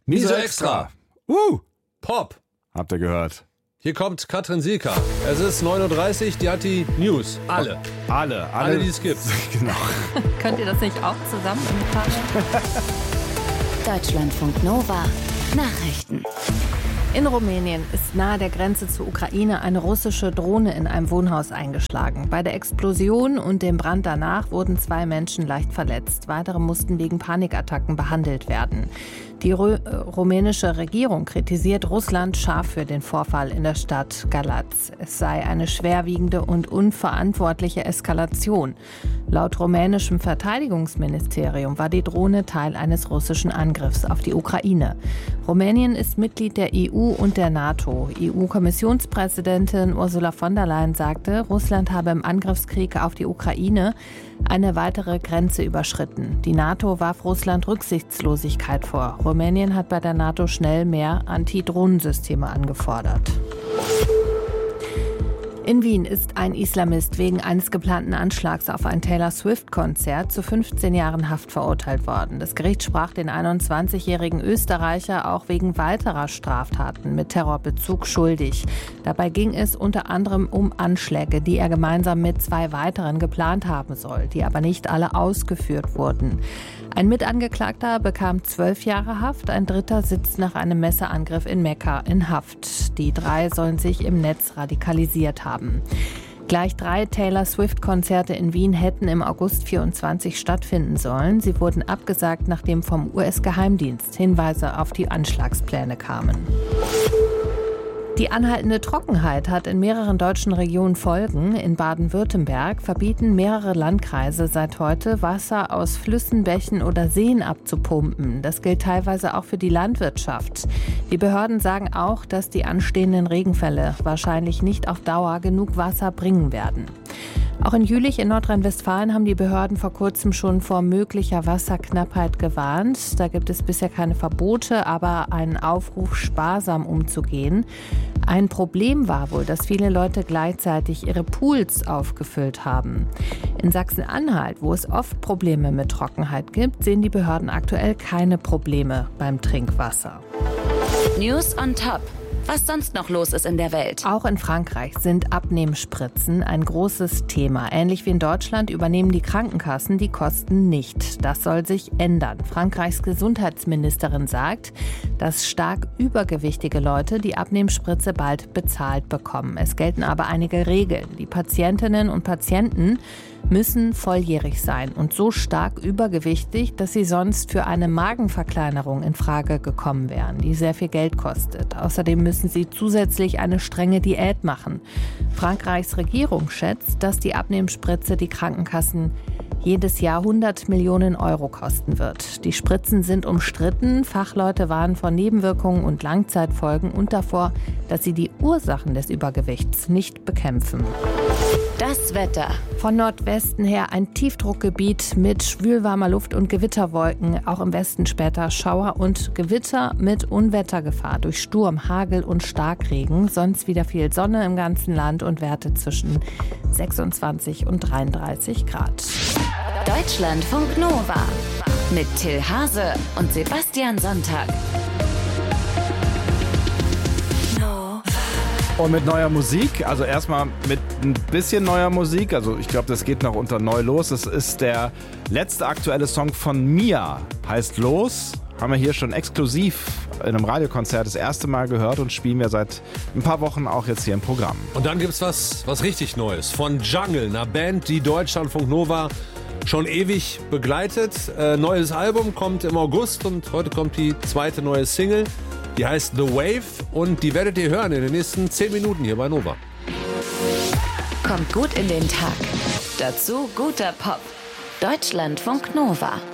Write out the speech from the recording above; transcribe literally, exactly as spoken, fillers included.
Miso Extra. Uh, Pop. Habt ihr gehört? Hier kommt Katrin Sielka. Es ist neun Uhr dreißig, die hat die News. Alle. Alle. Alle, Alle die es gibt. Genau. Könnt ihr das nicht auch zusammen im Partner? Deutschlandfunk Nova. Nachrichten. In Rumänien ist nahe der Grenze zur Ukraine eine russische Drohne in einem Wohnhaus eingeschlagen. Bei der Explosion und dem Brand danach wurden zwei Menschen leicht verletzt. Weitere mussten wegen Panikattacken behandelt werden. Die Rö- äh, rumänische Regierung kritisiert Russland scharf für den Vorfall in der Stadt Galați. Es sei eine schwerwiegende und unverantwortliche Eskalation. Laut rumänischem Verteidigungsministerium war die Drohne Teil eines russischen Angriffs auf die Ukraine. Rumänien ist Mitglied der E U und der NATO. E U-Kommissionspräsidentin Ursula von der Leyen sagte, Russland habe im Angriffskrieg auf die Ukraine eine weitere Grenze überschritten. Die NATO warf Russland Rücksichtslosigkeit vor. Rumänien hat bei der NATO schnell mehr Antidrohnensysteme angefordert. In Wien ist ein Islamist wegen eines geplanten Anschlags auf ein Taylor-Swift-Konzert zu fünfzehn Jahren Haft verurteilt worden. Das Gericht sprach den einundzwanzigjährigen Österreicher auch wegen weiterer Straftaten mit Terrorbezug schuldig. Dabei ging es unter anderem um Anschläge, die er gemeinsam mit zwei weiteren geplant haben soll, die aber nicht alle ausgeführt wurden. Ein Mitangeklagter bekam zwölf Jahre Haft, ein dritter sitzt nach einem Messerangriff in Mekka in Haft. Die drei sollen sich im Netz radikalisiert haben. Gleich drei Taylor-Swift-Konzerte in Wien hätten im August vierundzwanzig stattfinden sollen. Sie wurden abgesagt, nachdem vom U S-Geheimdienst Hinweise auf die Anschlagspläne kamen. Die anhaltende Trockenheit hat in mehreren deutschen Regionen Folgen. In Baden-Württemberg verbieten mehrere Landkreise seit heute, Wasser aus Flüssen, Bächen oder Seen abzupumpen. Das gilt teilweise auch für die Landwirtschaft. Die Behörden sagen auch, dass die anstehenden Regenfälle wahrscheinlich nicht auf Dauer genug Wasser bringen werden. Auch in Jülich in Nordrhein-Westfalen haben die Behörden vor kurzem schon vor möglicher Wasserknappheit gewarnt. Da gibt es bisher keine Verbote, aber einen Aufruf, sparsam umzugehen. Ein Problem war wohl, dass viele Leute gleichzeitig ihre Pools aufgefüllt haben. In Sachsen-Anhalt, wo es oft Probleme mit Trockenheit gibt, sehen die Behörden aktuell keine Probleme beim Trinkwasser. News on Top. Was sonst noch los ist in der Welt. Auch in Frankreich sind Abnehmspritzen ein großes Thema. Ähnlich wie in Deutschland übernehmen die Krankenkassen die Kosten nicht. Das soll sich ändern. Frankreichs Gesundheitsministerin sagt, dass stark übergewichtige Leute die Abnehmspritze bald bezahlt bekommen. Es gelten aber einige Regeln. Die Patientinnen und Patienten müssen volljährig sein und so stark übergewichtig, dass sie sonst für eine Magenverkleinerung in Frage gekommen wären, die sehr viel Geld kostet. Außerdem müssen sie zusätzlich eine strenge Diät machen. Frankreichs Regierung schätzt, dass die Abnehmspritze die Krankenkassen jedes Jahr hundert Millionen Euro kosten wird. Die Spritzen sind umstritten. Fachleute warnen vor Nebenwirkungen und Langzeitfolgen und davor, dass sie die Ursachen des Übergewichts nicht bekämpfen. Das Wetter. Von Nordwesten her ein Tiefdruckgebiet mit schwülwarmer Luft und Gewitterwolken. Auch im Westen später Schauer und Gewitter mit Unwettergefahr durch Sturm, Hagel und Starkregen. Sonst wieder viel Sonne im ganzen Land und Werte zwischen sechsundzwanzig und dreiunddreißig Grad. Deutschlandfunk Nova. Mit Till Hase und Sebastian Sonntag. Und mit neuer Musik, also erstmal mit ein bisschen neuer Musik, also ich glaube, das geht noch unter neu los. Es ist der letzte aktuelle Song von Mia, heißt Los. Haben wir hier schon exklusiv in einem Radiokonzert das erste Mal gehört und spielen wir seit ein paar Wochen auch jetzt hier im Programm. Und dann gibt's was, was richtig Neues von Jungle, einer Band, die Deutschlandfunk Nova schon ewig begleitet. Äh, neues Album kommt im August und heute kommt die zweite neue Single. Die heißt The Wave und die werdet ihr hören in den nächsten zehn Minuten hier bei Nova. Kommt gut in den Tag. Dazu guter Pop. Deutschlandfunk Nova.